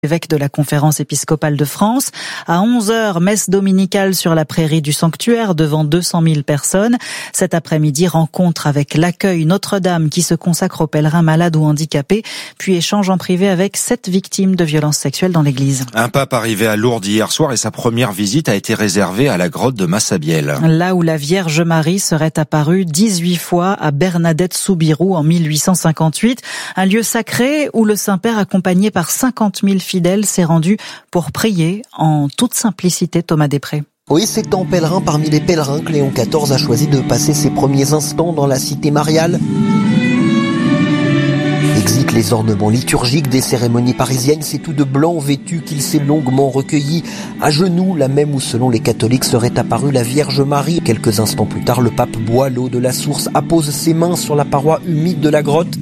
évêque de la Conférence épiscopale de France. À 11h, messe dominicale sur la prairie du sanctuaire devant 200 000 personnes. Cet après-midi, rencontre avec l'accueil Notre-Dame qui se consacre aux pèlerins malades ou handicapés, puis échange en privé avec 7 victimes de violences sexuelles dans l'église. Un pape arrivé à Lourdes hier soir et sa première visite a été réservée à la grotte de Massabielle. Là où la Vierge Marie serait apparue 18 fois à Bernadette-Soubirous en 1858, un lieu sacré où le Saint-Père accompagné par 50 000 fidèle s'est rendu pour prier en toute simplicité. Thomas Després. Oui, c'est en pèlerin parmi les pèlerins que Léon XIV a choisi de passer ses premiers instants dans la cité mariale. Exit les ornements liturgiques des cérémonies parisiennes, c'est tout de blanc vêtu qu'il s'est longuement recueilli. À genoux, là même où selon les catholiques serait apparue la Vierge Marie. Quelques instants plus tard, le pape boit l'eau de la source, appose ses mains sur la paroi humide de la grotte.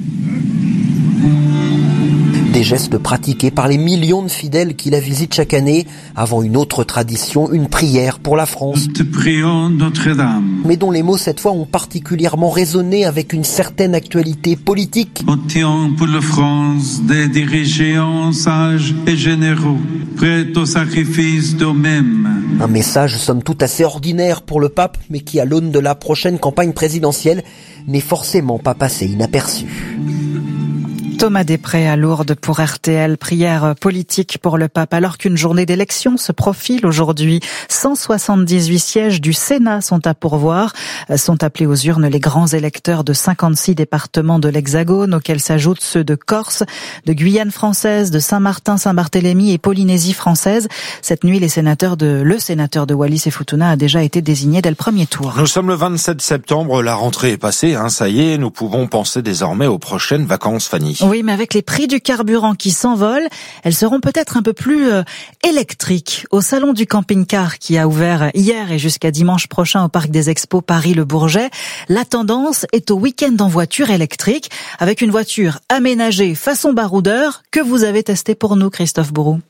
Des gestes pratiqués par les millions de fidèles qui la visitent chaque année, avant une autre tradition, une prière pour la France. Nous te prions, Notre-Dame. Mais dont les mots cette fois ont particulièrement résonné avec une certaine actualité politique. Obtiens pour la France des dirigeants sages et généreux, prêts au sacrifice d'eux-mêmes. Un message somme toute assez ordinaire pour le pape, mais qui à l'aune de la prochaine campagne présidentielle n'est forcément pas passé inaperçu. Thomas Després à Lourdes pour RTL. Prière politique pour le pape alors qu'une journée d'élection se profile aujourd'hui. 178 sièges du Sénat sont à pourvoir. Sont appelés aux urnes les grands électeurs de 56 départements de l'Hexagone, auxquels s'ajoutent ceux de Corse, de Guyane française, de Saint-Martin, Saint-Barthélemy et Polynésie française. Cette nuit, le sénateur de Wallis et Futuna a déjà été désigné dès le premier tour. Nous sommes le 27 septembre, la rentrée est passée, ça y est, nous pouvons penser désormais aux prochaines vacances, Fanny. Oui, mais avec les prix du carburant qui s'envolent, elles seront peut-être un peu plus électriques. Au salon du camping-car qui a ouvert hier et jusqu'à dimanche prochain au Parc des Expos Paris-Le Bourget, la tendance est au week-end en voiture électrique avec une voiture aménagée façon baroudeur que vous avez testé pour nous, Christophe Bourou.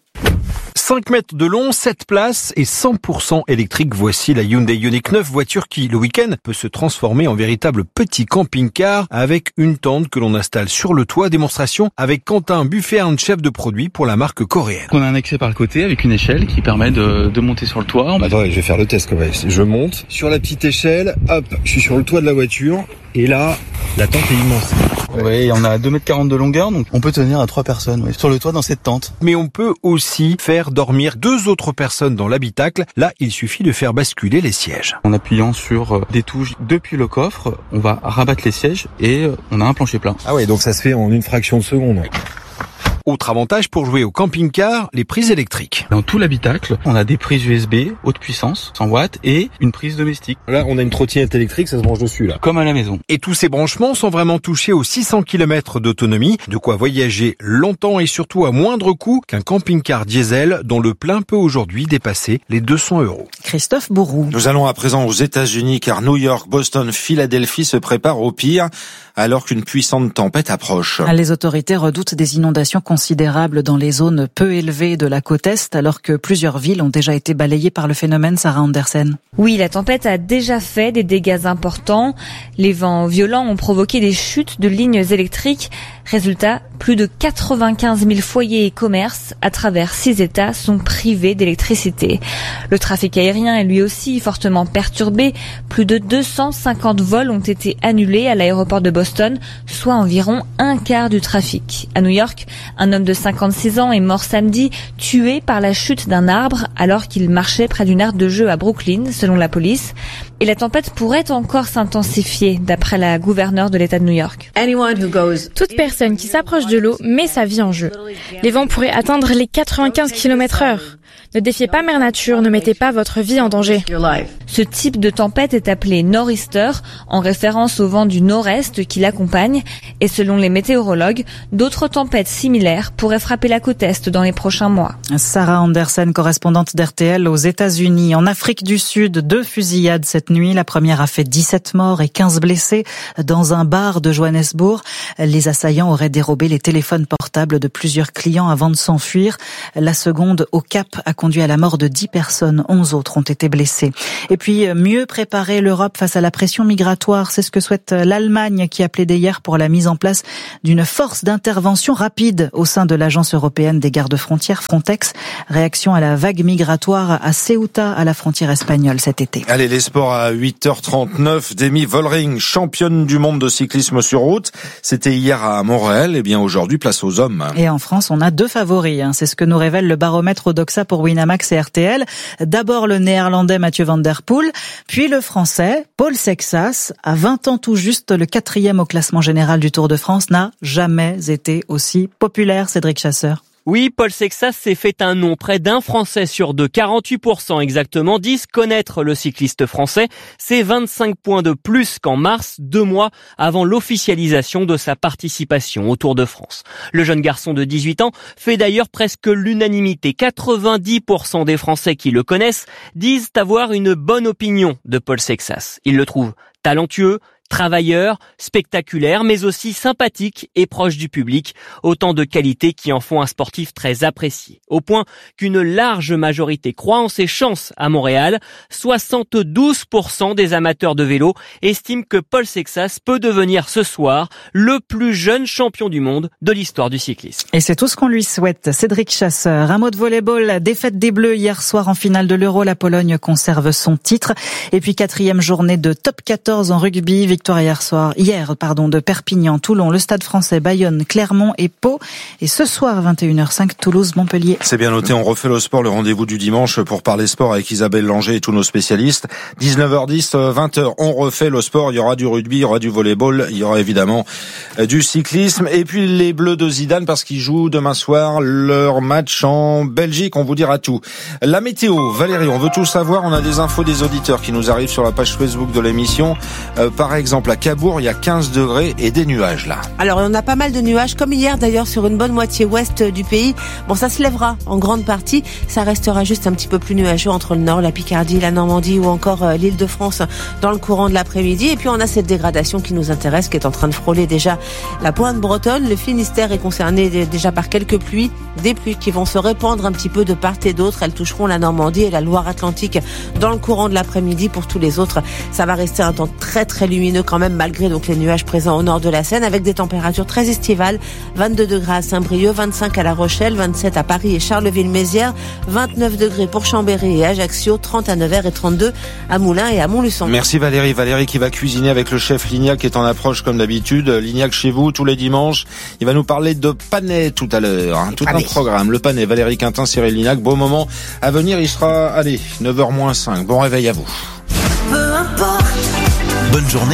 5 mètres de long, 7 places et 100% électrique. Voici la Hyundai Ioniq 9, voiture qui, le week-end, peut se transformer en véritable petit camping-car avec une tente que l'on installe sur le toit. Démonstration avec Quentin Buffern, chef de produit pour la marque coréenne. On a un accès par le côté avec une échelle qui permet de monter sur le toit. Attends, je vais faire le test quand même. Je monte sur la petite échelle, hop, je suis sur le toit de la voiture et là, la tente est immense. Oui, on a 2,40 m de longueur, donc on peut tenir à 3 personnes sur le toit dans cette tente. Mais on peut aussi faire dormir 2 autres personnes dans l'habitacle. Là, il suffit de faire basculer les sièges. En appuyant sur des touches depuis le coffre, on va rabattre les sièges et on a un plancher plat. Ah ouais, donc ça se fait en une fraction de seconde. Autre avantage pour jouer au camping-car, les prises électriques. Dans tout l'habitacle, on a des prises USB haute puissance, 100 watts, et une prise domestique. Là, on a une trottinette électrique, ça se branche dessus, là. Comme à la maison. Et tous ces branchements sont vraiment touchés aux 600 km d'autonomie, de quoi voyager longtemps et surtout à moindre coût qu'un camping-car diesel dont le plein peut aujourd'hui dépasser les 200 €. Christophe Bourou. Nous allons à présent aux États-Unis car New York, Boston, Philadelphie se préparent au pire alors qu'une puissante tempête approche. Les autorités redoutent des inondations considérables dans les zones peu élevées de la côte Est alors que plusieurs villes ont déjà été balayées par le phénomène. Sarah Andersen. Oui, la tempête a déjà fait des dégâts importants. Les vents violents ont provoqué des chutes de lignes électriques. Résultat, plus de 95 000 foyers et commerces à travers 6 États sont privés d'électricité. Le trafic aérien est lui aussi fortement perturbé. Plus de 250 vols ont été annulés à l'aéroport de Boston, soit environ un quart du trafic. À New York, un homme de 56 ans est mort samedi, tué par la chute d'un arbre alors qu'il marchait près d'une aire de jeu à Brooklyn, selon la police. Et la tempête pourrait encore s'intensifier, d'après la gouverneure de l'État de New York. Toute personne qui s'approche de l'eau met sa vie en jeu. Les vents pourraient atteindre les 95 km/h. Ne défiez pas Mère Nature, ne mettez pas votre vie en danger. Ce type de tempête est appelé nor'easter, en référence au vent du nord-est qui l'accompagne. Et selon les météorologues, d'autres tempêtes similaires pourraient frapper la côte est dans les prochains mois. Sarah Andersen, correspondante d'RTL aux États-Unis. En Afrique du Sud, 2 fusillades cette nuit. La première a fait 17 morts et 15 blessés dans un bar de Johannesburg. Les assaillants auraient dérobé les téléphones portables de plusieurs clients avant de s'enfuir. La seconde au Cap a conduit à la mort de 10 personnes. 11 autres ont été blessés. Et puis, mieux préparer l'Europe face à la pression migratoire. C'est ce que souhaite l'Allemagne qui a plaidé hier pour la mise en place d'une force d'intervention rapide au sein de l'Agence européenne des gardes-frontières Frontex. Réaction à la vague migratoire à Ceuta, à la frontière espagnole cet été. Allez, les sports à 8h39. Demi Vollering, championne du monde de cyclisme sur route. C'était hier à Montréal. Et bien aujourd'hui, place aux hommes. Et en France, on a 2 favoris. C'est ce que nous révèle le baromètre Odoxa pour Winamax et RTL. D'abord le néerlandais Mathieu Van Der Poel, puis le français Paul Sexas. À 20 ans tout juste, le 4e au classement général du Tour de France n'a jamais été aussi populaire. Cédric Chasseur. Oui, Paul Sexas s'est fait un nom. Près d'un Français sur 2, 48% exactement, disent connaître le cycliste français. C'est 25 points de plus qu'en mars, 2 mois avant l'officialisation de sa participation au Tour de France. Le jeune garçon de 18 ans fait d'ailleurs presque l'unanimité. 90% des Français qui le connaissent disent avoir une bonne opinion de Paul Sexas. Ils le trouvent talentueux, travailleur, spectaculaire, mais aussi sympathique et proche du public. Autant de qualités qui en font un sportif très apprécié. Au point qu'une large majorité croit en ses chances à Montréal. 72% des amateurs de vélo estiment que Paul Sexas peut devenir ce soir le plus jeune champion du monde de l'histoire du cyclisme. Et c'est tout ce qu'on lui souhaite. Cédric Chasseur. Un mot de volleyball. Défaite des Bleus hier soir en finale de l'Euro. La Pologne conserve son titre. Et puis 4e journée de top 14 en rugby. Victoire hier de Perpignan, Toulon, le Stade Français, Bayonne, Clermont et Pau. Et ce soir, 21h05, Toulouse, Montpellier. C'est bien noté, on refait le sport, le rendez-vous du dimanche pour parler sport avec Isabelle Langer et tous nos spécialistes. 19h10, 20h, on refait le sport. Il y aura du rugby, il y aura du volleyball, il y aura évidemment du cyclisme. Et puis les Bleus de Zidane parce qu'ils jouent demain soir leur match en Belgique. On vous dira tout. La météo, Valérie, on veut tout savoir. On a des infos des auditeurs qui nous arrivent sur la page Facebook de l'émission. Par exemple, à Cabourg, il y a 15 degrés et des nuages là. Alors, on a pas mal de nuages, comme hier d'ailleurs sur une bonne moitié ouest du pays. Bon, ça se lèvera en grande partie. Ça restera juste un petit peu plus nuageux entre le nord, la Picardie, la Normandie ou encore l'Île-de-France dans le courant de l'après-midi. Et puis, on a cette dégradation qui nous intéresse, qui est en train de frôler déjà la pointe bretonne. Le Finistère est concerné déjà par quelques pluies. Des pluies qui vont se répandre un petit peu de part et d'autre. Elles toucheront la Normandie et la Loire-Atlantique dans le courant de l'après-midi. Pour tous les autres, ça va rester un temps très très lumineux quand même, malgré donc les nuages présents au nord de la Seine, avec des températures très estivales. 22 degrés à Saint-Brieuc, 25 à La Rochelle, 27 à Paris et Charleville-Mézières, 29 degrés pour Chambéry et Ajaccio, 30 à Nevers et 32 à Moulins et à Montluçon. Merci Valérie. Valérie qui va cuisiner avec le chef Lignac qui est en approche comme d'habitude. Lignac chez vous tous les dimanches. Il va nous parler de panais tout à l'heure. Tout un programme. Le panais, Valérie Quintin, Cyril Lignac. Beau moment à venir. Il sera, 9h moins 5. Bon réveil à vous. Peu importe. Bonne journée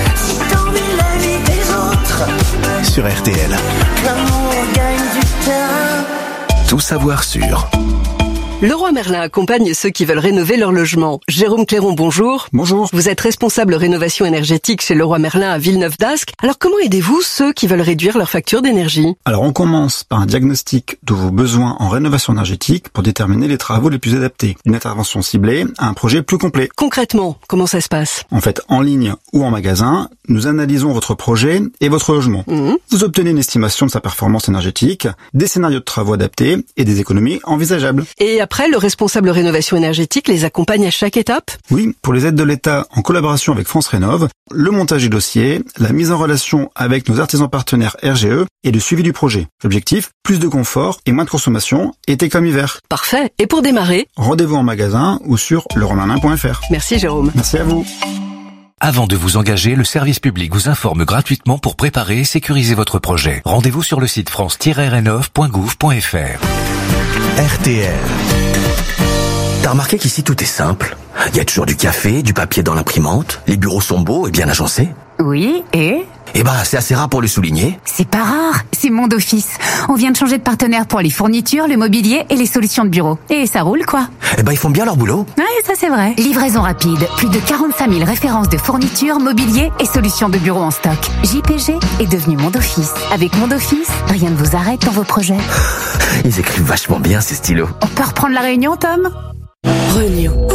sur RTL. L'amour gagne du terrain. Tout savoir sur... Leroy Merlin accompagne ceux qui veulent rénover leur logement. Jérôme Clairon, bonjour. Bonjour. Vous êtes responsable rénovation énergétique chez Leroy Merlin à Villeneuve-d'Ascq. Alors comment aidez-vous ceux qui veulent réduire leur facture d'énergie? Alors on commence par un diagnostic de vos besoins en rénovation énergétique pour déterminer les travaux les plus adaptés. Une intervention ciblée à un projet plus complet. Concrètement, comment ça se passe? En fait, en ligne ou en magasin, nous analysons votre projet et votre logement. Vous obtenez une estimation de sa performance énergétique, des scénarios de travaux adaptés et des économies envisageables. Et après, le responsable rénovation énergétique les accompagne à chaque étape? Oui, pour les aides de l'État en collaboration avec France Rénov', le montage du dossier, la mise en relation avec nos artisans partenaires RGE et le suivi du projet. L'objectif, plus de confort et moins de consommation, été comme hiver. Parfait. Et pour démarrer, rendez-vous en magasin ou sur leroymerlin.fr. Merci Jérôme. Merci à vous. Avant de vous engager, le service public vous informe gratuitement pour préparer et sécuriser votre projet. Rendez-vous sur le site france-renov.gouv.fr. RTL. T'as remarqué qu'ici tout est simple? Il y a toujours du café, du papier dans l'imprimante, les bureaux sont beaux et bien agencés. Oui, et c'est assez rare pour le souligner. C'est pas rare, c'est Monde Office. On vient de changer de partenaire pour les fournitures, le mobilier et les solutions de bureau. Et ça roule, quoi. Ils font bien leur boulot. Ouais, ça c'est vrai. Livraison rapide, plus de 45 000 références de fournitures, mobilier et solutions de bureau en stock. JPG est devenu Monde Office. Avec Monde Office, rien ne vous arrête dans vos projets. Ils écrivent vachement bien ces stylos. On peut reprendre la réunion, Tom? Renew.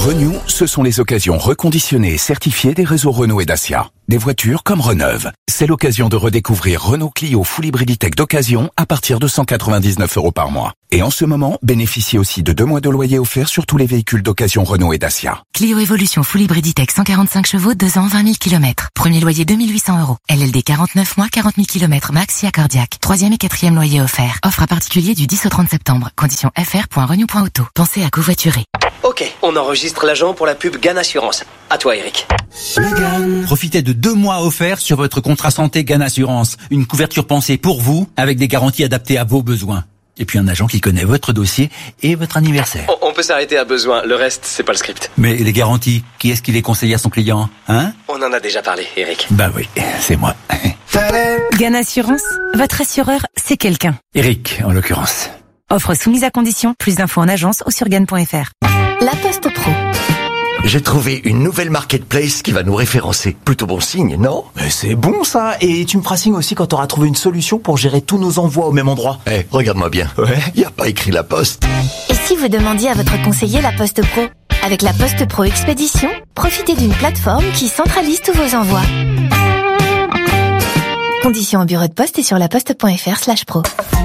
Renew, ce sont les occasions reconditionnées et certifiées des réseaux Renault et Dacia. Des voitures comme Reneuve. C'est l'occasion de redécouvrir Renault Clio Full Hybrid Tech d'occasion à partir de 199 € par mois. Et en ce moment, bénéficiez aussi de 2 mois de loyer offert sur tous les véhicules d'occasion Renault et Dacia. Clio Evolution Full Hybrid Tech 145 chevaux, 2 ans, 20 000 km. Premier loyer 2 800 €. LLD 49 mois, 40 000 km max si accordiaque. 3e et 4e loyer offert. Offre à particulier du 10 au 30 septembre. Conditions fr.renew.auto. Pensez à covoiturer. Ok, on enregistre l'agent pour la pub GAN Assurance. À toi, Eric. Profitez de 2 mois offerts sur votre contrat santé GAN Assurance. Une couverture pensée pour vous, avec des garanties adaptées à vos besoins. Et puis un agent qui connaît votre dossier et votre anniversaire. On peut s'arrêter à besoin, le reste, c'est pas le script. Mais les garanties, qui est-ce qui les conseille à son client, hein? On en a déjà parlé, Eric. Bah oui, c'est moi. GAN Assurance, votre assureur, c'est quelqu'un. Eric, en l'occurrence. Offre soumise à condition, plus d'infos en agence ou sur GAN.fr. La Poste Pro. J'ai trouvé une nouvelle marketplace qui va nous référencer. Plutôt bon signe, non? Mais c'est bon ça. Et tu me feras signe aussi quand t'auras trouvé une solution pour gérer tous nos envois au même endroit. Regarde-moi bien. Ouais. Y a pas écrit La Poste. Et si vous demandiez à votre conseiller La Poste Pro? Avec La Poste Pro Expédition, profitez d'une plateforme qui centralise tous vos envois. Conditions au bureau de poste et sur laposte.fr/pro.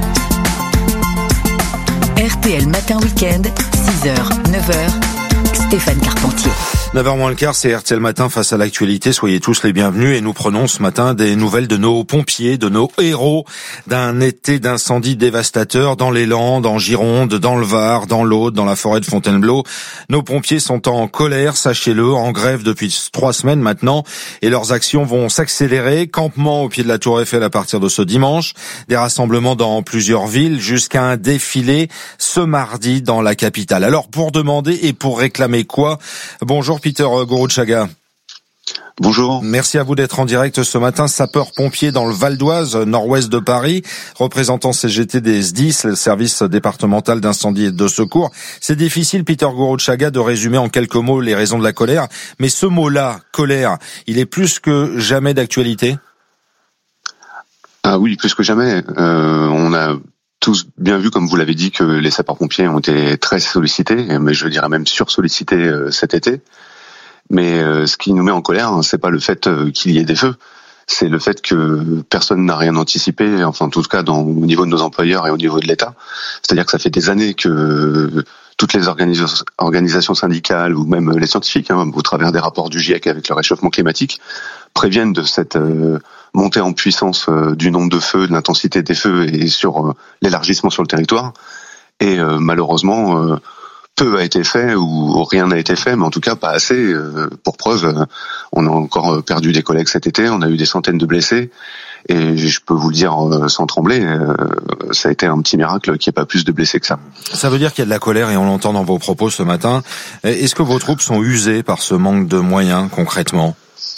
RTL Matin Week-end, 6h, 9h, Stéphane Carpentier. 9h moins le quart, c'est RTL Matin face à l'actualité. Soyez tous les bienvenus et nous prenons ce matin des nouvelles de nos pompiers, de nos héros d'un été d'incendie dévastateur dans les Landes, en Gironde, dans le Var, dans l'Aude, dans la forêt de Fontainebleau. Nos pompiers sont en colère, sachez-le, en grève depuis 3 semaines maintenant et leurs actions vont s'accélérer. Campement au pied de la Tour Eiffel à partir de ce dimanche, des rassemblements dans plusieurs villes jusqu'à un défilé ce mardi dans la capitale. Alors pour demander et pour réclamer quoi? Bonjour Peter Gourouchaga. Bonjour. Merci à vous d'être en direct ce matin. Sapeur-pompier dans le Val d'Oise, nord-ouest de Paris, représentant CGT des SDIS, le service départemental d'incendie et de secours. C'est difficile, Peter Gourouchaga, de résumer en quelques mots les raisons de la colère. Mais ce mot-là, colère, il est plus que jamais d'actualité? Ah oui, plus que jamais. On a tous bien vu, comme vous l'avez dit, que les sapeurs-pompiers ont été très sollicités, mais je dirais même sursollicités cet été. Mais ce qui nous met en colère, c'est pas le fait qu'il y ait des feux, c'est le fait que personne n'a rien anticipé, enfin en tout cas au niveau de nos employeurs et au niveau de l'État. C'est-à-dire que ça fait des années que toutes les organisations syndicales ou même les scientifiques, au travers des rapports du GIEC avec le réchauffement climatique, préviennent de cette montée en puissance du nombre de feux, de l'intensité des feux et sur l'élargissement sur le territoire. Et malheureusement, peu a été fait ou rien n'a été fait, mais en tout cas pas assez. Pour preuve, on a encore perdu des collègues cet été, on a eu des centaines de blessés. Et je peux vous le dire sans trembler, ça a été un petit miracle qu'il n'y ait pas plus de blessés que ça. Ça veut dire qu'il y a de la colère et on l'entend dans vos propos ce matin. Est-ce que vos troupes sont usées par ce manque de moyens concrètement ?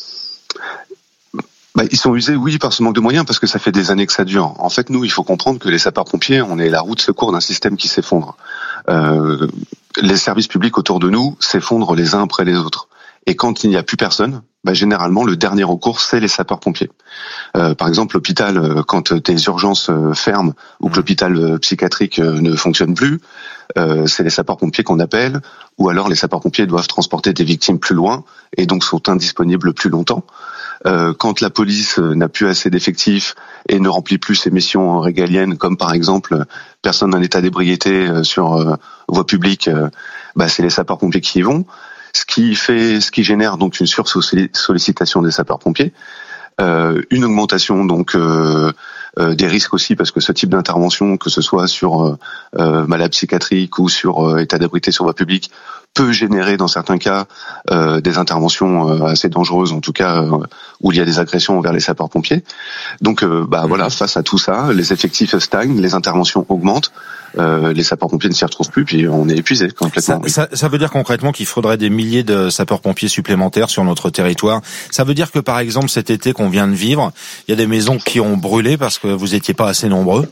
Ils sont usés, oui, par ce manque de moyens, parce que ça fait des années que ça dure. En fait, nous, il faut comprendre que les sapeurs-pompiers, on est la roue de secours d'un système qui s'effondre. Les services publics autour de nous s'effondrent les uns après les autres. Et quand il n'y a plus personne, généralement, le dernier recours, c'est les sapeurs-pompiers. Par exemple, l'hôpital, quand des urgences ferment ou que l'hôpital psychiatrique ne fonctionne plus, c'est les sapeurs-pompiers qu'on appelle, ou alors les sapeurs-pompiers doivent transporter des victimes plus loin et donc sont indisponibles plus longtemps. Quand la police n'a plus assez d'effectifs et ne remplit plus ses missions régaliennes, comme par exemple personne en état d'ébriété sur voie publique, c'est les sapeurs-pompiers qui y vont. Ce qui génère donc une sursollicitation des sapeurs-pompiers, une augmentation donc des risques aussi, parce que ce type d'intervention, que ce soit sur malade psychiatrique ou sur état d'ébriété sur voie publique, peut générer dans certains cas des interventions assez dangereuses, en tout cas où il y a des agressions envers les sapeurs-pompiers. Donc voilà, face à tout ça, les effectifs stagnent, les interventions augmentent, les sapeurs-pompiers ne s'y retrouvent plus, puis on est épuisé complètement. Ça veut dire concrètement qu'il faudrait des milliers de sapeurs-pompiers supplémentaires sur notre territoire. Ça veut dire que par exemple cet été qu'on vient de vivre, il y a des maisons qui ont brûlé parce que vous étiez pas assez nombreux?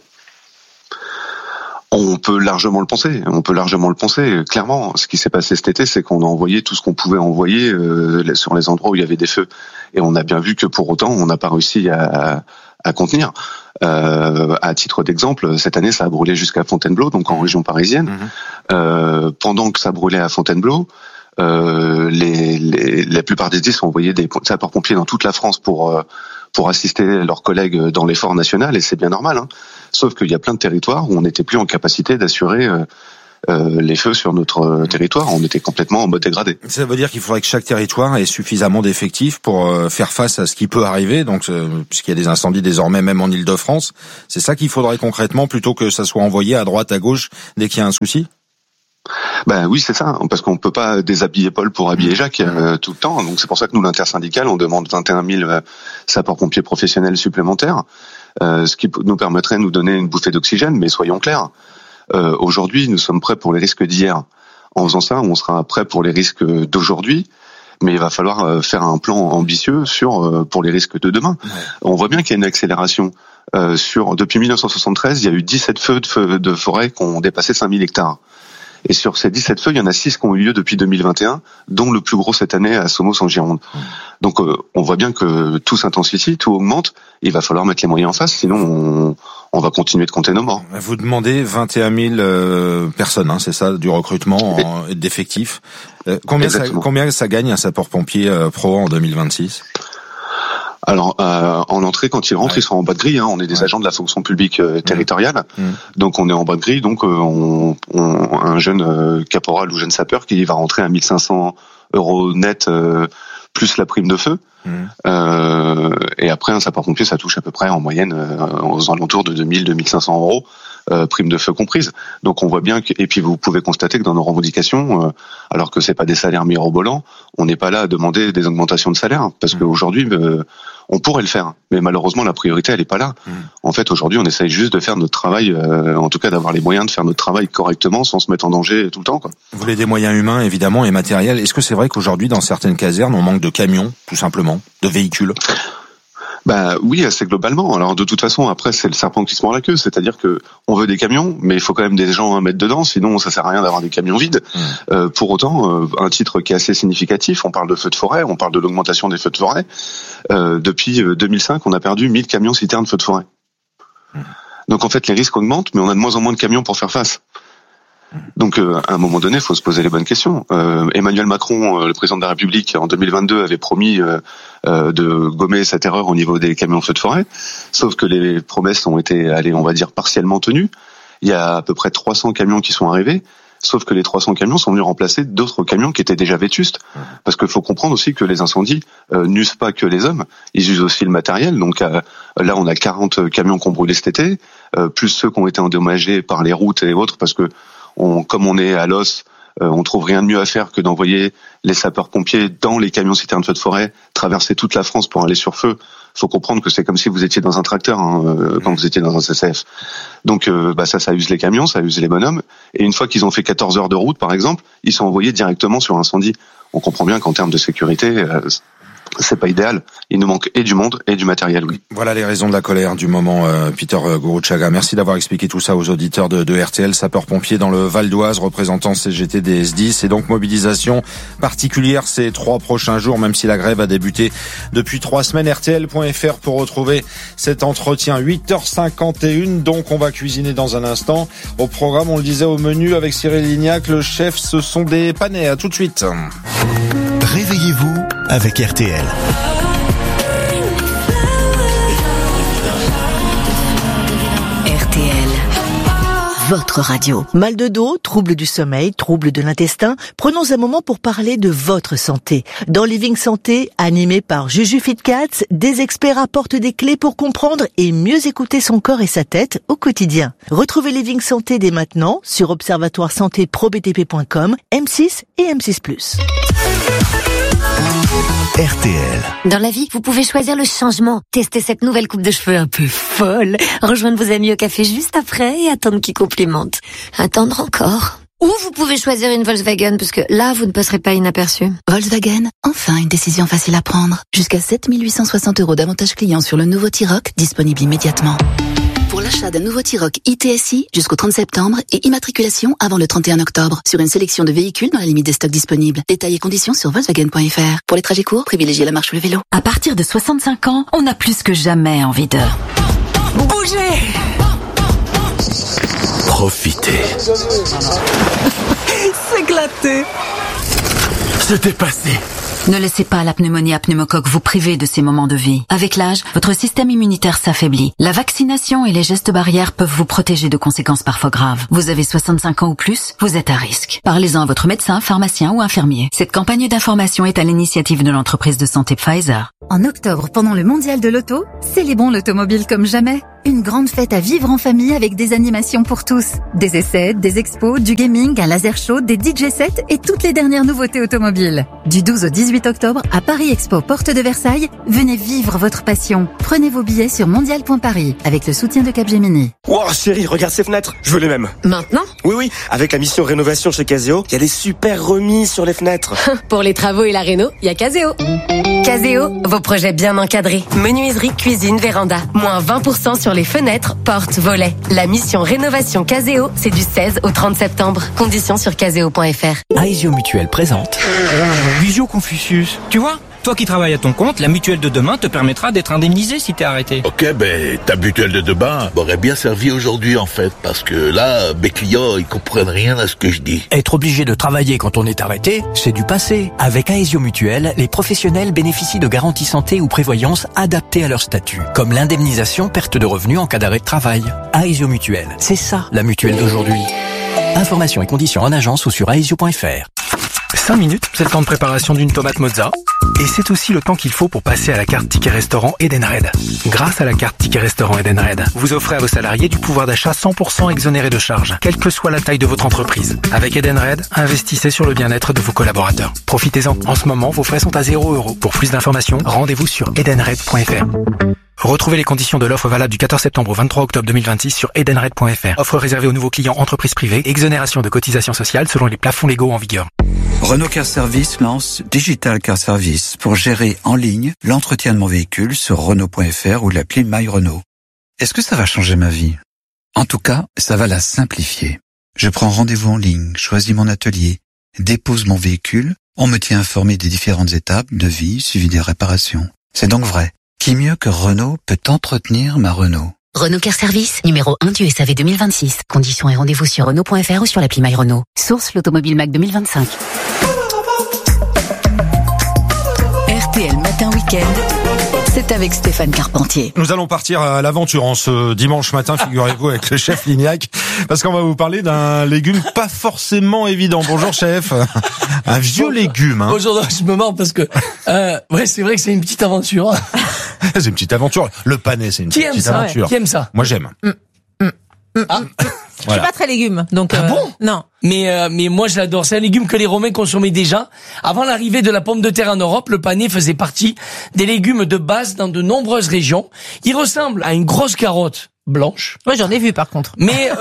On peut largement le penser. Clairement, ce qui s'est passé cet été, c'est qu'on a envoyé tout ce qu'on pouvait envoyer sur les endroits où il y avait des feux. Et on a bien vu que pour autant, on n'a pas réussi à contenir. À titre d'exemple, cette année, ça a brûlé jusqu'à Fontainebleau, donc en région parisienne. Pendant que ça brûlait à Fontainebleau, La plupart des SDIS ont envoyé des sapeurs-pompiers dans toute la France pour assister leurs collègues dans l'effort national, et c'est bien normal. Hein. Sauf qu'il y a plein de territoires où on n'était plus en capacité d'assurer les feux sur notre territoire. On était complètement en mode dégradé. Ça veut dire qu'il faudrait que chaque territoire ait suffisamment d'effectifs pour faire face à ce qui peut arriver, donc puisqu'il y a des incendies désormais même en Île-de-France. C'est ça qu'il faudrait concrètement, plutôt que ça soit envoyé à droite, à gauche, dès qu'il y a un souci? Ben oui, c'est ça, parce qu'on peut pas déshabiller Paul pour habiller Jacques tout le temps. Donc c'est pour ça que nous, l'intersyndicale, on demande 21 000 sapeurs-pompiers professionnels supplémentaires, ce qui nous permettrait de nous donner une bouffée d'oxygène. Mais soyons clairs, aujourd'hui, nous sommes prêts pour les risques d'hier. En faisant ça, on sera prêt pour les risques d'aujourd'hui. Mais il va falloir faire un plan ambitieux pour les risques de demain. Ouais. On voit bien qu'il y a une accélération. Depuis 1973, il y a eu 17 feux de forêt qui ont dépassé 5000 hectares. Et sur ces 17 feux, il y en a 6 qui ont eu lieu depuis 2021, dont le plus gros cette année à Somos en Gironde. Donc on voit bien que tout s'intensifie, tout augmente, il va falloir mettre les moyens en face, sinon on va continuer de compter nos morts. Vous demandez 21 000 personnes, hein, c'est ça, du recrutement et d'effectifs. Combien ça gagne un sapeur-pompier pro en 2026 ? Alors, en entrée, quand ils rentrent, ils sont en bas de grille. Hein. On est des agents de la fonction publique territoriale, donc on est en bas de grille. Donc, un jeune caporal ou jeune sapeur qui va rentrer à 1 500 € net plus la prime de feu. Et après, un sapeur-pompier, ça touche à peu près en moyenne aux alentours de 2 000-2 500 €. Prime de feu comprise. Donc on voit bien et puis vous pouvez constater que dans nos revendications, alors que c'est pas des salaires mirobolants, on n'est pas là à demander des augmentations de salaire, parce qu'aujourd'hui on pourrait le faire, mais malheureusement la priorité elle est pas là. En fait aujourd'hui on essaye juste de faire notre travail, en tout cas d'avoir les moyens de faire notre travail correctement sans se mettre en danger tout le temps, quoi. Vous voulez des moyens humains évidemment et matériels. Est-ce que c'est vrai qu'aujourd'hui dans certaines casernes on manque de camions, tout simplement, de véhicules? Bah oui, assez globalement. Alors de toute façon, après c'est le serpent qui se mord la queue, c'est-à-dire que on veut des camions, mais il faut quand même des gens à mettre dedans, sinon ça sert à rien d'avoir des camions vides. Pour autant, un titre qui est assez significatif, on parle de feux de forêt, on parle de l'augmentation des feux de forêt. Depuis 2005, on a perdu 1000 camions citernes feux de forêt. Donc en fait, les risques augmentent, mais on a de moins en moins de camions pour faire face. Donc à un moment donné, il faut se poser les bonnes questions. Emmanuel Macron, le président de la République, en 2022 avait promis de gommer cette erreur au niveau des camions feux de forêt, sauf que les promesses ont été, on va dire, partiellement tenues. Il y a à peu près 300 camions qui sont arrivés, sauf que les 300 camions sont venus remplacer d'autres camions qui étaient déjà vétustes. Parce qu'il faut comprendre aussi que les incendies n'usent pas que les hommes, ils usent aussi le matériel. Donc là, on a 40 camions qui ont brûlé cet été, plus ceux qui ont été endommagés par les routes et autres, parce que comme on est à l'os, on trouve rien de mieux à faire que d'envoyer les sapeurs-pompiers dans les camions citernes feux de forêt, traverser toute la France pour aller sur feu. Faut comprendre que c'est comme si vous étiez dans un tracteur quand vous étiez dans un CCF. Donc ça use les camions, ça use les bonhommes. Et une fois qu'ils ont fait 14 heures de route, par exemple, ils sont envoyés directement sur incendie. On comprend bien qu'en termes de sécurité, c'est pas idéal. Il nous manque et du monde et du matériel, oui. Voilà les raisons de la colère du moment, Peter Gourouchaga. Merci d'avoir expliqué tout ça aux auditeurs de RTL. Sapeurs-pompiers dans le Val d'Oise, représentant CGT des SDIS. Et donc mobilisation particulière ces 3 prochains jours, même si la grève a débuté depuis 3 semaines. RTL.fr pour retrouver cet entretien. 8h51, donc on va cuisiner dans un instant. Au programme, on le disait au menu avec Cyril Lignac, le chef, ce sont des panais. À tout de suite. Réveillez-vous avec RTL. RTL, votre radio. Mal de dos, troubles du sommeil, troubles de l'intestin. Prenons un moment pour parler de votre santé. Dans Living Santé, animé par Juju Fitcats, des experts apportent des clés pour comprendre et mieux écouter son corps et sa tête au quotidien. Retrouvez Living Santé dès maintenant sur observatoire-santé-pro-btp.com, M6 et M6+. RTL. Dans la vie, vous pouvez choisir le changement. Testez cette nouvelle coupe de cheveux un peu folle. Rejoindre vos amis au café juste après et attendre qu'ils complimentent. Attendre encore. Ou vous pouvez choisir une Volkswagen, parce que là, vous ne passerez pas inaperçu. Volkswagen, enfin une décision facile à prendre. Jusqu'à 7 860 € d'avantages clients sur le nouveau T-Roc, disponible immédiatement. Pour l'achat d'un nouveau T-Roc ITSI jusqu'au 30 septembre et immatriculation avant le 31 octobre sur une sélection de véhicules dans la limite des stocks disponibles. Détails et conditions sur Volkswagen.fr. Pour les trajets courts, privilégiez la marche ou le vélo. À partir de 65 ans, on a plus que jamais envie de bouger. Profitez. S'éclater. C'était passé. Ne laissez pas la pneumonie à pneumocoque vous priver de ces moments de vie. Avec l'âge, votre système immunitaire s'affaiblit. La vaccination et les gestes barrières peuvent vous protéger de conséquences parfois graves. Vous avez 65 ans ou plus, vous êtes à risque. Parlez-en à votre médecin, pharmacien ou infirmier. Cette campagne d'information est à l'initiative de l'entreprise de santé Pfizer. En octobre, pendant le mondial de l'auto, célébrons l'automobile comme jamais. Une grande fête à vivre en famille avec des animations pour tous. Des essais, des expos, du gaming, un laser show, des DJ sets et toutes les dernières nouveautés automobiles. Du 12 au 18 octobre, à Paris Expo, porte de Versailles, venez vivre votre passion. Prenez vos billets sur mondial.paris avec le soutien de Capgemini. Wow, chérie, regarde ces fenêtres. Je veux les mêmes. Maintenant? Oui, avec la mission rénovation chez Caseo, il y a des super remises sur les fenêtres. Pour les travaux et la réno, il y a Caseo. Caseo, vos projets bien encadrés. Menuiserie, cuisine, véranda. Moins 20% sur les fenêtres, portes, volets. La mission rénovation Caseo, c'est du 16 au 30 septembre. Conditions sur caseo.fr. Aesio Mutuelle présente Visio Confucius. Tu vois, toi qui travailles à ton compte, la mutuelle de demain te permettra d'être indemnisé si t'es arrêté. Ok, ta mutuelle de demain m'aurait bien servi aujourd'hui en fait, parce que là, mes clients, ils comprennent rien à ce que je dis. Être obligé de travailler quand on est arrêté, c'est du passé. Avec Aesio Mutuelle, les professionnels bénéficient de garanties santé ou prévoyance adaptées à leur statut, comme l'indemnisation perte de revenus en cas d'arrêt de travail. Aesio Mutuelle, c'est ça la mutuelle d'aujourd'hui. Informations et conditions en agence ou sur aesio.fr. 5 minutes, c'est le temps de préparation d'une tomate mozza. Et c'est aussi le temps qu'il faut pour passer à la carte Ticket Restaurant Edenred. Grâce à la carte Ticket Restaurant Edenred, vous offrez à vos salariés du pouvoir d'achat 100% exonéré de charges, quelle que soit la taille de votre entreprise. Avec Edenred, investissez sur le bien-être de vos collaborateurs. Profitez-en. En ce moment, vos frais sont à 0 €. Pour plus d'informations, rendez-vous sur edenred.fr. Retrouvez les conditions de l'offre valable du 14 septembre au 23 octobre 2026 sur edenred.fr. Offre réservée aux nouveaux clients entreprises privées, exonération de cotisations sociales selon les plafonds légaux en vigueur. Renault Car Service lance Digital Car Service pour gérer en ligne l'entretien de mon véhicule sur Renault.fr ou l'appli My Renault. Est-ce que ça va changer ma vie? En tout cas, ça va la simplifier. Je prends rendez-vous en ligne, choisis mon atelier, dépose mon véhicule, on me tient informé des différentes étapes, devis, suivi des réparations. C'est donc vrai. Qui mieux que Renault peut entretenir ma Renault? Renault Car Service, numéro 1 du SAV 2026. Conditions et rendez-vous sur Renault.fr ou sur l'appli My Renault. Source l'Automobile Mac 2025. RTL Matin Week-end, c'est avec Stéphane Carpentier. Nous allons partir à l'aventure en ce dimanche matin, figurez-vous, avec le chef Lignac, parce qu'on va vous parler d'un légume pas forcément évident. Bonjour chef. Un vieux légume. Hein. Bonjour, je me marre parce que ouais, c'est vrai que c'est une petite aventure. C'est une petite aventure. Le panais, c'est une petite aventure. Qui aime ça? Moi, j'aime. Ah. Je suis pas très légume, donc. Ah bon? Non. Mais moi je l'adore. C'est un légume que les Romains consommaient déjà. Avant l'arrivée de la pomme de terre en Europe, le panais faisait partie des légumes de base dans de nombreuses régions. Il ressemble à une grosse carotte blanche. Ouais, j'en ai vu par contre.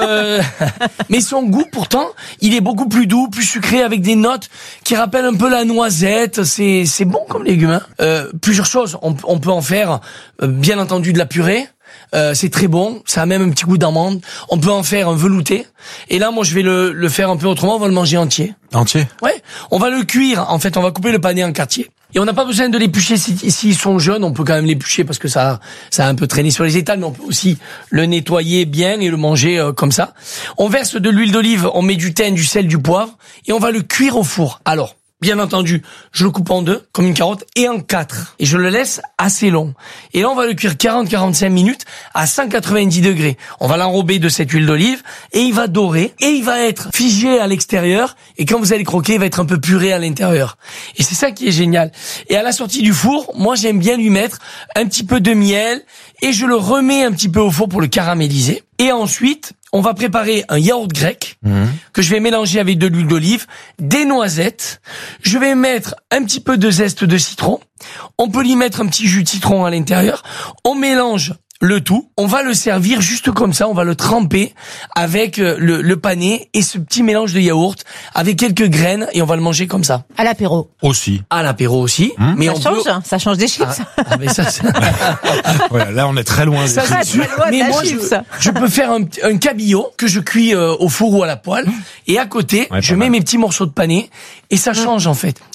Mais son goût pourtant, il est beaucoup plus doux, plus sucré, avec des notes qui rappellent un peu la noisette. C'est bon comme légume. Hein. Plusieurs choses. On peut en faire, bien entendu, de la purée. C'est très bon, ça a même un petit goût d'amande. On peut en faire un velouté. Et là, moi, je vais le faire un peu autrement. On va le manger entier. Entier? Ouais. On va le cuire. En fait, on va couper le panais en quartiers. Et on n'a pas besoin de l'éplucher s'ils sont jeunes. On peut quand même l'éplucher parce que ça a un peu traîné sur les étals. Mais on peut aussi le nettoyer bien et le manger comme ça. On verse de l'huile d'olive, on met du thym, du sel, du poivre. Et on va le cuire au four. Alors, bien entendu, je le coupe en deux, comme une carotte, et en 4. Et je le laisse assez long. Et là, on va le cuire 40-45 minutes à 190 degrés. On va l'enrober de cette huile d'olive, et il va dorer, et il va être figé à l'extérieur, et quand vous allez croquer, il va être un peu puré à l'intérieur. Et c'est ça qui est génial. Et à la sortie du four, moi, j'aime bien lui mettre un petit peu de miel, et je le remets un petit peu au four pour le caraméliser. Et ensuite, on va préparer un yaourt grec que je vais mélanger avec de l'huile d'olive, des noisettes. Je vais mettre un petit peu de zeste de citron. On peut y mettre un petit jus de citron à l'intérieur. On mélange le tout. On va le servir juste comme ça. On va le tremper avec le panais et ce petit mélange de yaourt avec quelques graines et on va le manger comme ça. À l'apéro. Aussi. À l'apéro aussi. Mais ça change des chips. Mais ça, ouais, là, on est très loin. Ça, mais moi, je peux faire un cabillaud que je cuis au four ou à la poêle. Et à côté, je mets mes petits morceaux de panais et ça change en fait.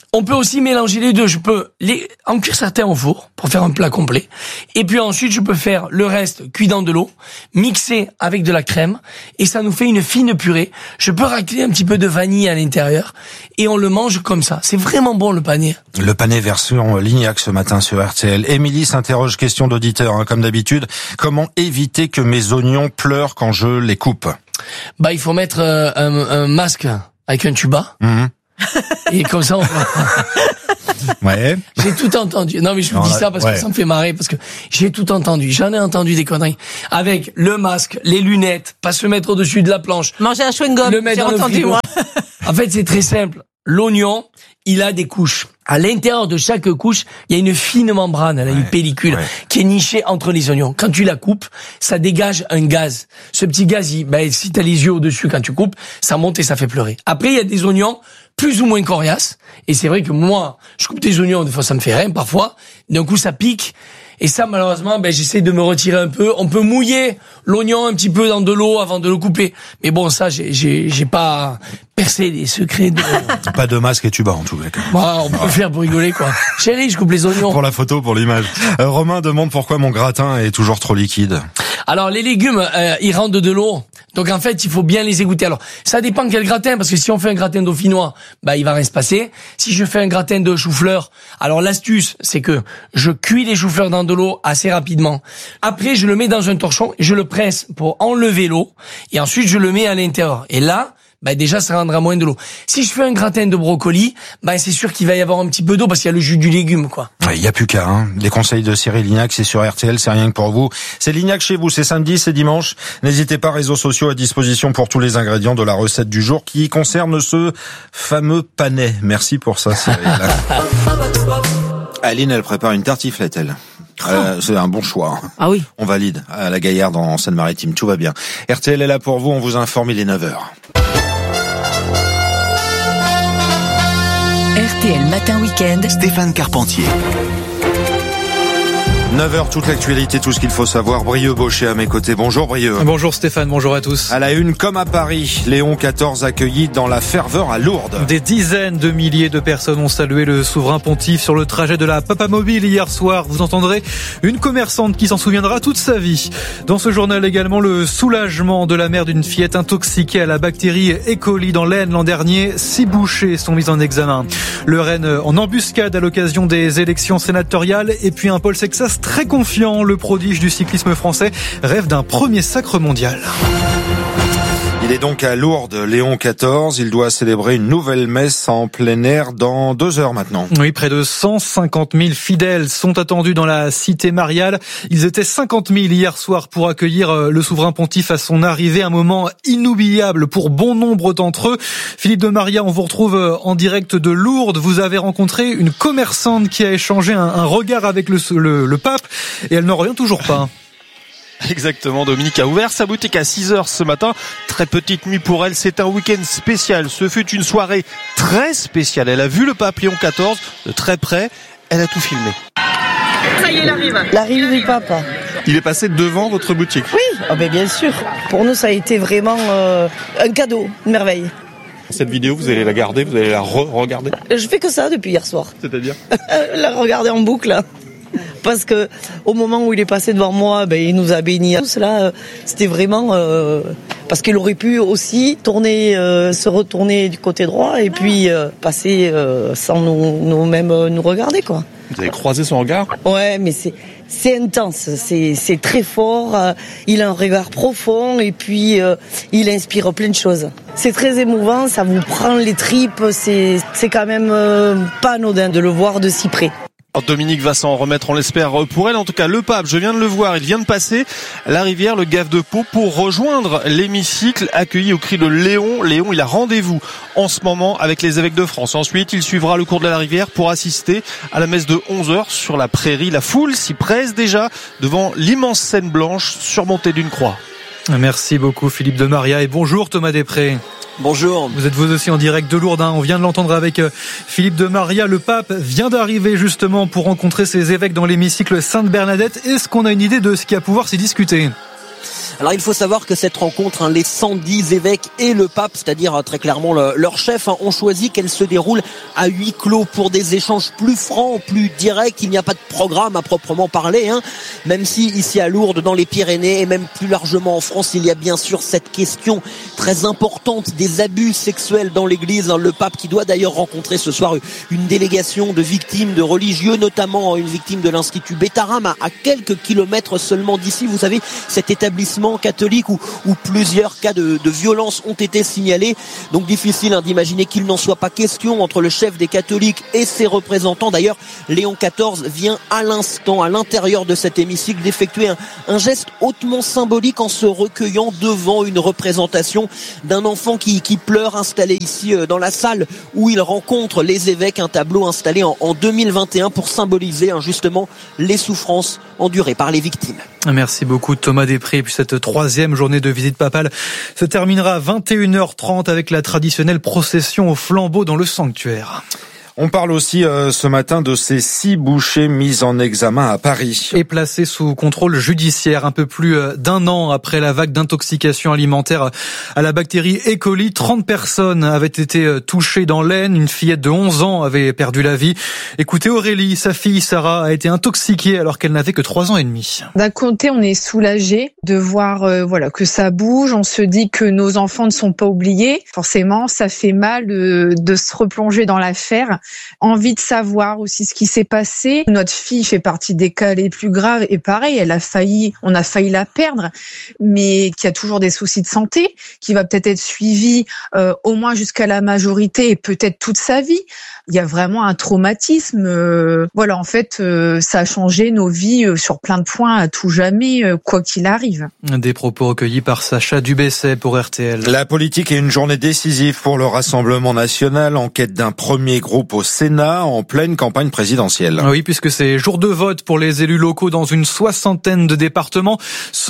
On peut aussi mélanger les deux. Je peux en cuire certains au four pour faire un plat complet. Et puis ensuite, je peux faire le reste cuit dans de l'eau, mixé avec de la crème, et ça nous fait une fine purée. Je peux racler un petit peu de vanille à l'intérieur, et on le mange comme ça. C'est vraiment bon, le pané. Le pané version Lignac ce matin sur RTL. Émilie s'interroge, question d'auditeur, comme d'habitude. Comment éviter que mes oignons pleurent quand je les coupe? Il faut mettre un masque avec un tuba. Et comme ça, Ouais. J'ai tout entendu. Non, mais je vous dis ça parce que ça me fait marrer, parce que j'ai tout entendu. J'en ai entendu des conneries. Avec le masque, les lunettes, pas se mettre au-dessus de la planche. Manger un chewing-gum. Le mettre dans le frigo. Moi. En fait, c'est très simple. L'oignon, il a des couches. À l'intérieur de chaque couche, il y a une fine membrane, une pellicule, qui est nichée entre les oignons. Quand tu la coupes, ça dégage un gaz. Ce petit gaz, si t'as les yeux au-dessus quand tu coupes, ça monte et ça fait pleurer. Après, il y a des oignons plus ou moins coriaces. Et c'est vrai que moi, je coupe des oignons, des fois ça me fait rien, parfois. D'un coup, ça pique. Et ça, malheureusement, j'essaie de me retirer un peu. On peut mouiller l'oignon un petit peu dans de l'eau avant de le couper. Mais bon, ça, j'ai pas percé les secrets de... Pas de masque et tuba, en tout cas. On peut faire pour rigoler, quoi. Chérie, je coupe les oignons. Pour la photo, pour l'image. Romain demande pourquoi mon gratin est toujours trop liquide. Alors, les légumes, ils rendent de l'eau. Donc, en fait, il faut bien les égoutter. Alors, ça dépend quel gratin, parce que si on fait un gratin dauphinois, il va rien se passer. Si je fais un gratin de chou-fleur, alors l'astuce, c'est que je cuis les choux-fleurs dans de l'eau assez rapidement. Après, je le mets dans un torchon, je le presse pour enlever l'eau, et ensuite, je le mets à l'intérieur. Et là, déjà, ça rendra moins de l'eau. Si je fais un gratin de brocoli, c'est sûr qu'il va y avoir un petit peu d'eau parce qu'il y a le jus du légume, quoi. Il y a plus qu'à, Les conseils de Cyril Lignac, c'est sur RTL, c'est rien que pour vous. C'est Lignac chez vous, c'est samedi, c'est dimanche. N'hésitez pas, réseaux sociaux à disposition pour tous les ingrédients de la recette du jour qui concerne ce fameux panais. Merci pour ça, Cyril. Aline, elle prépare une tartiflette, elle. C'est un bon choix. Ah oui. On valide à la Gaillarde en Seine-Maritime, tout va bien. RTL est là pour vous, on vous informe, il est 9h. RTL Matin Week-end, Stéphane Carpentier. 9h, toute l'actualité, tout ce qu'il faut savoir. Brieux Baucher à mes côtés. Bonjour Brieux. Bonjour Stéphane, bonjour à tous. À la une, comme à Paris, Léon XIV accueilli dans la ferveur à Lourdes. Des dizaines de milliers de personnes ont salué le souverain pontife sur le trajet de la Papamobile hier soir. Vous entendrez une commerçante qui s'en souviendra toute sa vie. Dans ce journal également, le soulagement de la mère d'une fillette intoxiquée à la bactérie E. coli dans l'Aisne l'an dernier. 6 bouchers sont mis en examen. Le Rennes en embuscade à l'occasion des élections sénatoriales. Et puis un Paul Sexas très confiant, le prodige du cyclisme français rêve d'un premier sacre mondial. Il est donc à Lourdes, Léon XIV. Il doit célébrer une nouvelle messe en plein air dans 2 heures maintenant. Oui, près de 150 000 fidèles sont attendus dans la cité mariale. Ils étaient 50 000 hier soir pour accueillir le souverain pontife à son arrivée. Un moment inoubliable pour bon nombre d'entre eux. Philippe de Maria, on vous retrouve en direct de Lourdes. Vous avez rencontré une commerçante qui a échangé un regard avec le pape et elle n'en revient toujours pas. Exactement, Dominique a ouvert sa boutique à 6h ce matin. Très petite nuit pour elle, c'est un week-end spécial. Ce fut une soirée très spéciale. Elle a vu le pape Léon XIV de très près. Elle a tout filmé. Ça y est, il arrive. L'arrivée du pape. Il est passé devant votre boutique. Oui, bien sûr. Pour nous, ça a été vraiment un cadeau, une merveille. Cette vidéo, vous allez la garder, vous allez la re-regarder. Je fais que ça depuis hier soir. C'est-à-dire la regarder en boucle. Parce que au moment où il est passé devant moi, il nous a bénis. Tout cela, c'était vraiment parce qu'il aurait pu aussi se retourner du côté droit et puis passer sans nous regarder, quoi. Vous avez croisé son regard ? Ouais, mais c'est intense, c'est très fort. Il a un regard profond et puis il inspire plein de choses. C'est très émouvant, ça vous prend les tripes. C'est quand même pas anodin de le voir de si près. Dominique va s'en remettre, on l'espère pour elle. En tout cas, le pape, je viens de le voir, il vient de passer la rivière, le Gave de Pau, pour rejoindre l'hémicycle, accueilli au cri de Léon. Léon, il a rendez-vous en ce moment avec les évêques de France. Ensuite, il suivra le cours de la rivière pour assister à la messe de 11h sur la prairie. La foule s'y presse déjà devant l'immense scène blanche surmontée d'une croix. Merci beaucoup Philippe de Maria et bonjour Thomas Després. Bonjour. Vous êtes vous aussi en direct de Lourdes, on vient de l'entendre avec Philippe de Maria. Le pape vient d'arriver justement pour rencontrer ses évêques dans l'hémicycle Sainte-Bernadette. Est-ce qu'on a une idée de ce qui va pouvoir s'y discuter ? Alors il faut savoir que cette rencontre, les 110 évêques et le pape, c'est-à-dire très clairement leur chef, ont choisi qu'elle se déroule à huis clos pour des échanges plus francs, plus directs. Il n'y a pas de programme à proprement parler, même si ici à Lourdes, dans les Pyrénées et même plus largement en France, il y a bien sûr cette question très importante des abus sexuels dans l'église. Le pape qui doit d'ailleurs rencontrer ce soir une délégation de victimes, de religieux, notamment une victime de l'Institut Bétharam à quelques kilomètres seulement d'ici. Vous savez, cet établissement catholique où plusieurs cas de violence ont été signalés. Donc difficile d'imaginer qu'il n'en soit pas question entre le chef des catholiques et ses représentants. D'ailleurs, Léon XIV vient à l'instant, à l'intérieur de cet hémicycle, d'effectuer un geste hautement symbolique en se recueillant devant une représentation d'un enfant qui pleure, installé ici dans la salle où il rencontre les évêques, un tableau installé en 2021 pour symboliser justement les souffrances endurées par les victimes. Merci beaucoup Thomas Després. Et puis cette troisième journée de visite papale se terminera à 21h30 avec la traditionnelle procession au flambeau dans le sanctuaire. On parle aussi ce matin de ces 6 bouchers mis en examen à Paris. Et placés sous contrôle judiciaire un peu plus d'un an après la vague d'intoxication alimentaire à la bactérie E. coli. 30 personnes avaient été touchées dans l'Aisne. Une fillette de 11 ans avait perdu la vie. Écoutez Aurélie, sa fille Sarah a été intoxiquée alors qu'elle n'avait que 3 ans et demi. D'un côté, on est soulagé de voir que ça bouge. On se dit que nos enfants ne sont pas oubliés. Forcément, ça fait mal de se replonger dans l'affaire. Envie de savoir aussi ce qui s'est passé. Notre fille fait partie des cas les plus graves et pareil, on a failli la perdre, mais qui a toujours des soucis de santé, qui va peut-être être suivie au moins jusqu'à la majorité et peut-être toute sa vie. Il y a vraiment un traumatisme. En fait, ça a changé nos vies sur plein de points à tout jamais, quoi qu'il arrive. Des propos recueillis par Sacha Dubesset pour RTL. La politique est une journée décisive pour le Rassemblement national en quête d'un premier groupe au Sénat en pleine campagne présidentielle. Oui, puisque c'est jour de vote pour les élus locaux dans une 60aine de départements.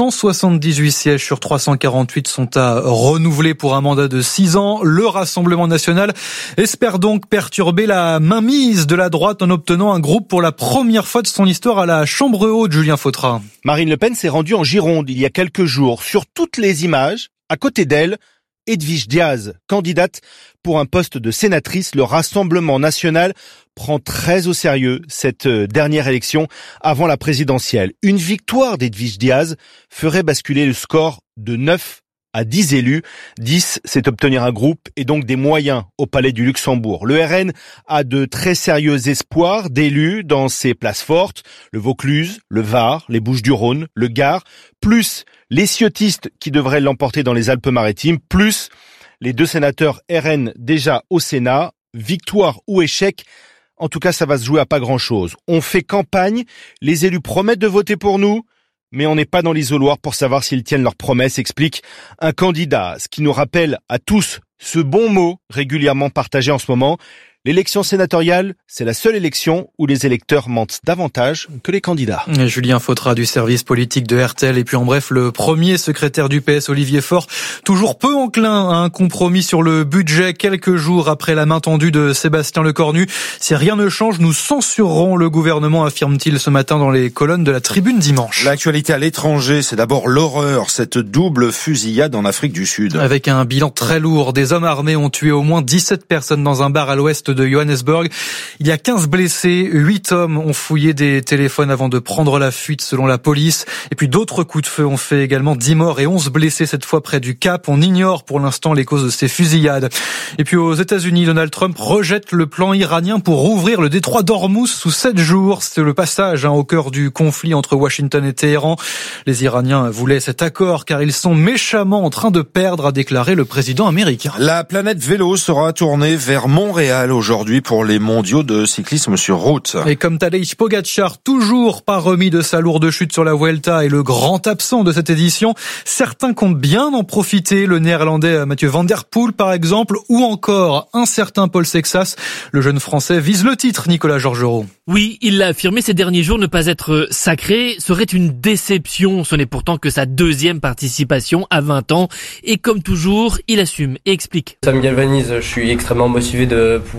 178 sièges sur 348 sont à renouveler pour un mandat de 6 ans. Le Rassemblement national espère donc perturber la mainmise de la droite en obtenant un groupe pour la première fois de son histoire à la Chambre haute, Julien Fautra. Marine Le Pen s'est rendue en Gironde il y a quelques jours. Sur toutes les images, à côté d'elle, Edwige Diaz, candidate pour un poste de sénatrice. Le Rassemblement national prend très au sérieux cette dernière élection avant la présidentielle. Une victoire d'Edwige Diaz ferait basculer le score de 9 à 10 élus. 10, c'est obtenir un groupe et donc des moyens au Palais du Luxembourg. Le RN a de très sérieux espoirs d'élus dans ses places fortes. Le Vaucluse, le Var, les Bouches-du-Rhône, le Gard, plus les Ciotistes qui devraient l'emporter dans les Alpes-Maritimes, plus les 2 sénateurs RN déjà au Sénat. Victoire ou échec, en tout cas ça va se jouer à pas grand-chose. On fait campagne, les élus promettent de voter pour nous, mais on n'est pas dans l'isoloir pour savoir s'ils tiennent leurs promesses, explique un candidat. Ce qui nous rappelle à tous ce bon mot régulièrement partagé en ce moment. L'élection sénatoriale, c'est la seule élection où les électeurs mentent davantage que les candidats. Julien Fautra du service politique de RTL. Et puis en bref, le premier secrétaire du PS, Olivier Faure, toujours peu enclin à un compromis sur le budget quelques jours après la main tendue de Sébastien Lecornu. Si rien ne change, nous censurerons le gouvernement, affirme-t-il ce matin dans les colonnes de la Tribune Dimanche. L'actualité à l'étranger, c'est d'abord l'horreur, cette double fusillade en Afrique du Sud. Avec un bilan très lourd, des hommes armés ont tué au moins 17 personnes dans un bar à l'ouest de Johannesburg. Il y a 15 blessés, 8 hommes ont fouillé des téléphones avant de prendre la fuite selon la police. Et puis d'autres coups de feu ont fait également 10 morts et 11 blessés cette fois près du Cap. On ignore pour l'instant les causes de ces fusillades. Et puis aux États-Unis, Donald Trump rejette le plan iranien pour rouvrir le détroit d'Ormuz sous 7 jours. C'est le passage au cœur du conflit entre Washington et Téhéran. Les Iraniens voulaient cet accord car ils sont méchamment en train de perdre, a déclaré le président américain. La planète vélo sera tournée vers Montréal aujourd'hui pour les mondiaux de cyclisme sur route. Et comme Tadej Pogačar, toujours pas remis de sa lourde chute sur la Vuelta et le grand absent de cette édition, certains comptent bien en profiter. Le néerlandais Mathieu Van Der Poel par exemple, ou encore un certain Paul Sexas. Le jeune français vise le titre, Nicolas Georgerot. Oui, il l'a affirmé ces derniers jours, ne pas être sacré serait une déception. Ce n'est pourtant que sa 2e participation à 20 ans. Et comme toujours, il assume et explique. Ça me galvanise, je suis extrêmement motivé de pouvoir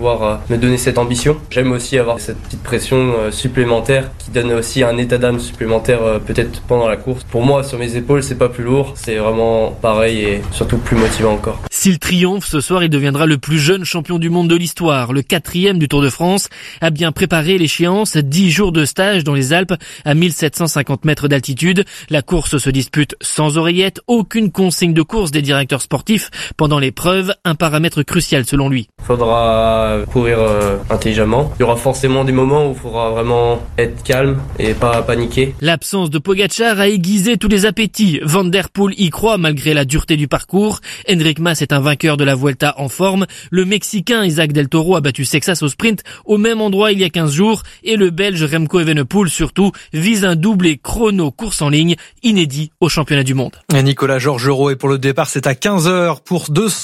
pouvoir me donner cette ambition. J'aime aussi avoir cette petite pression supplémentaire qui donne aussi un état d'âme supplémentaire peut-être pendant la course. Pour moi, sur mes épaules, c'est pas plus lourd, c'est vraiment pareil et surtout plus motivant encore. S'il triomphe ce soir, il deviendra le plus jeune champion du monde de l'histoire. Le 4e du Tour de France a bien préparé l'échéance, 10 jours de stage dans les Alpes à 1750 mètres d'altitude. La course se dispute sans oreillette, aucune consigne de course des directeurs sportifs pendant l'épreuve, un paramètre crucial selon lui. Il faudra courir intelligemment. Il y aura forcément des moments où il faudra vraiment être calme et pas paniquer. L'absence de Pogačar a aiguisé tous les appétits. Van der Poel y croit malgré la dureté du parcours. Enric Mas est un vainqueur de la Vuelta en forme. Le Mexicain Isaac Del Toro a battu Sexas au sprint au même endroit il y a 15 jours. Et le Belge Remco Evenepoel surtout vise un doublé chrono course en ligne inédit au championnat du monde. Et Nicolas Georgerot, et pour le départ, c'est à 15h pour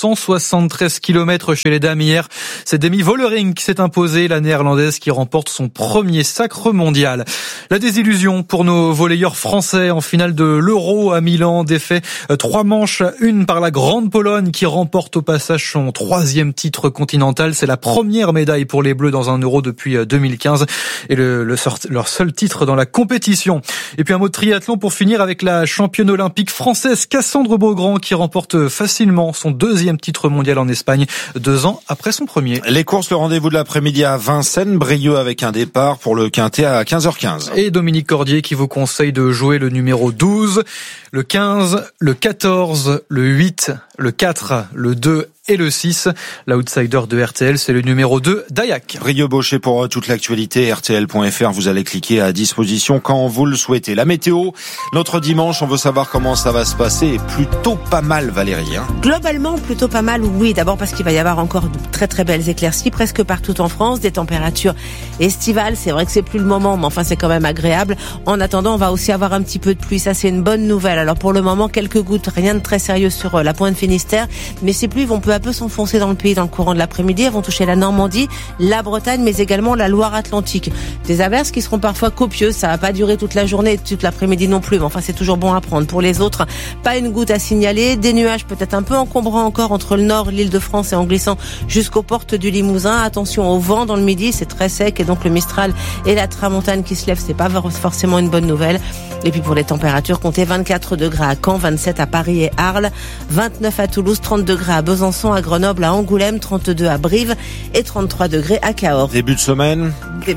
273 km chez les dames hier. C'est Demi Vollering qui s'est imposée, la néerlandaise qui remporte son premier sacre mondial. La désillusion pour nos volleyeurs français en finale de l'Euro à Milan, défait 3 manches à 1 par la Grande Pologne qui remporte au passage son 3e titre continental. C'est la première médaille pour les Bleus dans un Euro depuis 2015 et leur seul titre dans la compétition. Et puis un mot de triathlon pour finir avec la championne olympique française Cassandre Beaugrand qui remporte facilement son 2e titre mondial en Espagne 2 ans après son premier. Les courses, le rendez-vous de l'après-midi à Vincennes, Brieuc avec un départ pour le Quintet à 15h15. Et Dominique Cordier qui vous conseille de jouer le numéro 12, le 15, le 14, le 8, le 4, le 2 et le 6. L'outsider de RTL, c'est le numéro 2, Dayak. Brieuc Baucher pour toute l'actualité, rtl.fr, vous allez cliquer à disposition quand vous le souhaitez. La météo, notre dimanche, on veut savoir comment ça va se passer. Plutôt pas mal, Valérie. Globalement, plutôt pas mal, oui. D'abord parce qu'il va y avoir encore de très très belles éclaircies presque partout en France, des températures estivales. C'est vrai que c'est plus le moment, mais enfin c'est quand même agréable. En attendant, on va aussi avoir un petit peu de pluie. Ça, c'est une bonne nouvelle. Alors pour le moment, quelques gouttes, rien de très sérieux sur la pointe Finistère, mais ces pluies vont peu à peu s'enfoncer dans le pays dans le courant de l'après-midi. Elles vont toucher la Normandie, la Bretagne, mais également la Loire-Atlantique. Des averses qui seront parfois copieuses. Ça va pas durer toute la journée, toute l'après-midi non plus, mais enfin c'est toujours bon à prendre. Pour les autres, pas une goutte à signaler. Des nuages peut-être un peu encombrants encore entre le nord, l'Île-de-France et en glissant jusqu'aux portes du Limousin. Attention au vent dans le midi, c'est très sec et donc le Mistral et la Tramontane qui se lèvent, c'est pas forcément une bonne nouvelle. Et puis pour les températures, comptez 24 degrés à Caen, 27 à Paris et Arles, 29 à Toulouse, 30 degrés à Besançon, à Grenoble, à Angoulême, 32 à Brive et 33 degrés à Cahors. Début de semaine.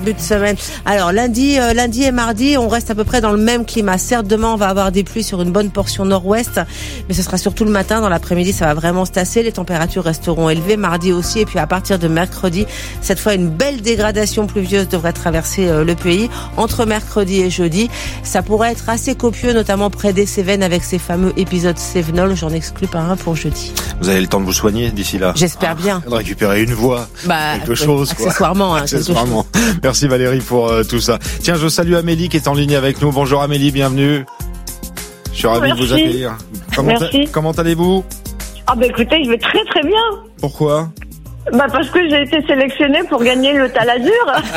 Alors lundi et mardi, on reste à peu près dans le même climat. Certes, demain, on va avoir des pluies sur une bonne portion nord-ouest, mais ce sera surtout le matin. Dans l'après-midi, ça va vraiment se tasser. Les températures resteront élevées. Mardi aussi. Et puis à partir de mercredi, cette fois, une belle dégradation pluvieuse devrait traverser le pays. Entre mercredi et jeudi, ça pourrait être assez copieux, notamment près des Cévennes avec ces fameux épisodes cévenols. J'en exclus pas un pour jeudi. Vous avez le temps de vous soigner d'ici là? J'espère bien. De récupérer une voix, quelque chose. Accessoirement. Accessoirement. Merci Valérie pour tout ça. Tiens, je salue Amélie qui est en ligne avec nous. Bonjour Amélie, bienvenue. Je suis ravi de vous accueillir. Comment allez-vous? Écoutez, je vais très très bien. Pourquoi? Parce que j'ai été sélectionnée pour gagner le Talazur.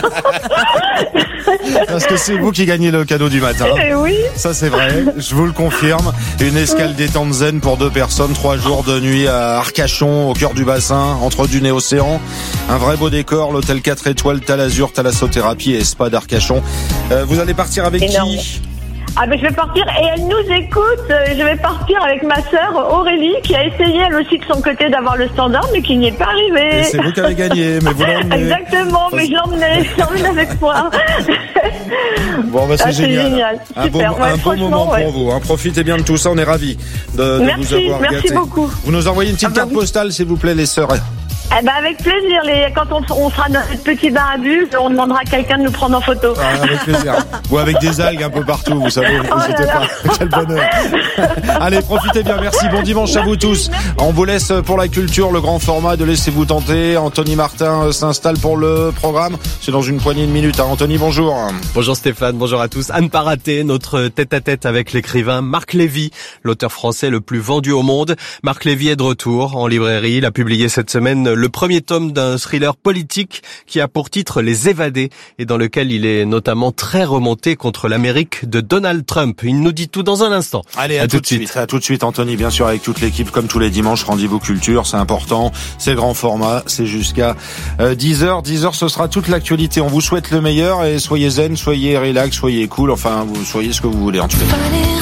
Parce que c'est vous qui gagnez le cadeau du matin. Oui. Ça c'est vrai, je vous le confirme. Une escale détente zen pour 2 personnes, 3 jours de nuit à Arcachon, au cœur du bassin, entre Dune et Océan. Un vrai beau décor, l'hôtel 4 étoiles, Talazur, thalassothérapie et spa d'Arcachon. Vous allez partir avec qui? Je vais partir et elle nous écoute. Je vais partir avec ma sœur Aurélie qui a essayé elle aussi de son côté d'avoir le standard mais qui n'y est pas arrivée. Et c'est vous qui avez gagné, mais vous l'emmenez. Exactement, mais je l'emmène avec moi. Bon, c'est génial. Un Super. bon moment pour vous. Profitez bien de tout ça, on est ravis de vous avoir gâté. Merci beaucoup. Vous nous envoyez une petite carte postale s'il vous plaît les sœurs. Avec plaisir. Quand on sera dans notre petit bar à bus, on demandera à quelqu'un de nous prendre en photo. Avec plaisir. Ou avec des algues un peu partout, vous savez. N'hésitez pas. Quel bonheur. Allez, profitez bien. Merci. Bon dimanche à vous tous. On vous laisse pour la culture, le grand format de Laissez-vous tenter. Anthony Martin s'installe pour le programme. C'est dans une poignée de minutes. Anthony, bonjour. Bonjour Stéphane, bonjour à tous. À ne pas rater notre tête-à-tête avec l'écrivain Marc Lévy, l'auteur français le plus vendu au monde. Marc Lévy est de retour en librairie. Il a publié cette semaine le premier tome d'un thriller politique qui a pour titre Les Évadés et dans lequel il est notamment très remonté contre l'Amérique de Donald Trump. Il nous dit tout dans un instant. Allez, à tout de suite. À tout de suite, Anthony, bien sûr, avec toute l'équipe, comme tous les dimanches, Rendez-vous Culture, c'est important, c'est grand format, c'est jusqu'à 10h. 10h, ce sera toute l'actualité. On vous souhaite le meilleur et soyez zen, soyez relax, soyez cool, enfin, vous soyez ce que vous voulez en tout cas.